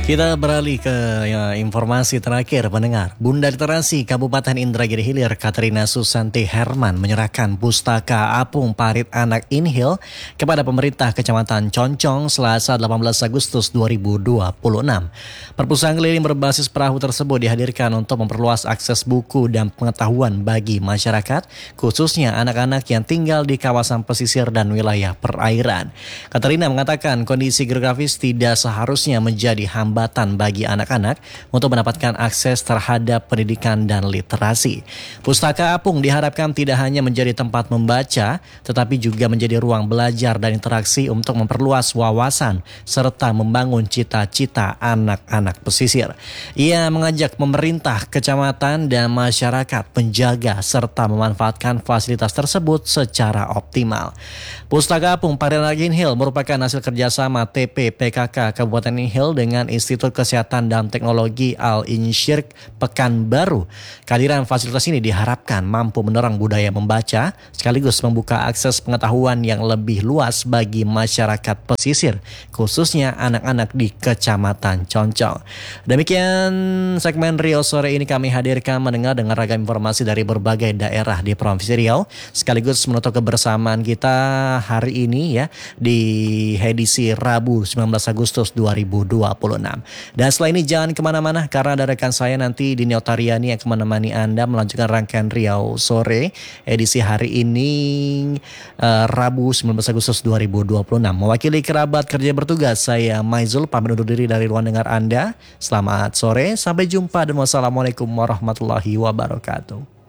Kita beralih ke informasi terakhir pendengar. Bunda Literasi Kabupaten Indragiri Hilir Katrina Susanti Herman menyerahkan pustaka apung parit anak Inhil kepada pemerintah Kecamatan Concong Selasa 18 Agustus 2026. Perpustakaan keliling berbasis perahu tersebut dihadirkan untuk memperluas akses buku dan pengetahuan bagi masyarakat, khususnya anak-anak yang tinggal di kawasan pesisir dan wilayah perairan. Katrina mengatakan kondisi geografis tidak seharusnya menjadi hambatan bagi anak-anak untuk mendapatkan akses terhadap pendidikan dan literasi. Pustaka apung diharapkan tidak hanya menjadi tempat membaca, tetapi juga menjadi ruang belajar dan interaksi untuk memperluas wawasan serta membangun cita-cita anak-anak pesisir. Ia mengajak pemerintah, kecamatan, dan masyarakat menjaga serta memanfaatkan fasilitas tersebut secara optimal. Pustaka apung parit anak Inhil merupakan hasil kerjasama TP PKK Kabupaten Inhil dengan Institut Kesehatan dan Teknologi Al-Insyirk Pekanbaru. Kehadiran fasilitas ini diharapkan mampu mendorong budaya membaca sekaligus membuka akses pengetahuan yang lebih luas bagi masyarakat pesisir, khususnya anak-anak di Kecamatan Concong. Demikian segmen Riau Sore ini kami hadirkan mendengar dengan ragam informasi dari berbagai daerah di Provinsi Riau, sekaligus menutup kebersamaan kita hari ini ya di edisi Rabu 19 Agustus 2026. Dan setelah ini jangan kemana-mana karena ada rekan saya nanti Dini Otariani yang akan menemani Anda melanjutkan rangkaian Riau Sore edisi hari ini Rabu 19 Agustus 2026. Mewakili kerabat kerja bertugas, saya Maizul pamit undur diri dari ruang dengar Anda. Selamat sore, sampai jumpa dan wassalamualaikum warahmatullahi wabarakatuh.